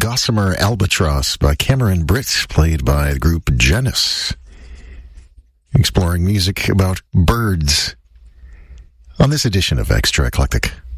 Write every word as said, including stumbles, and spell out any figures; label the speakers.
Speaker 1: Gossamer Albatross by Cameron Britt, played by the group Genesis. Exploring music about birds on this edition of Extra Eclectic.